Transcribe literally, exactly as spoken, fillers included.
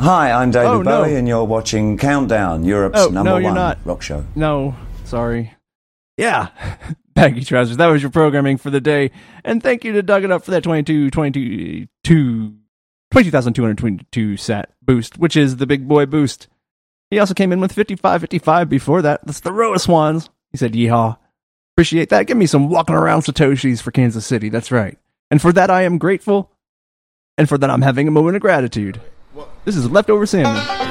Hi, I'm David Oh, no. Bowie, and you're watching Countdown, Europe's Oh, number no, you're one not. rock show. No, sorry. Yeah, baggy trousers. That was your programming for the day. And thank you to Dug It Up for that twenty-two, twenty-two, twenty thousand two hundred twenty-two sat boost, which is the big boy boost. He also came in with fifty-five fifty-five before that. That's the Roa Swans. He said, yeehaw. Appreciate that. Give me some walking around Satoshis for Kansas City. That's right. And for that, I am grateful. And for that, I'm having a moment of gratitude. This is Leftover Salmon.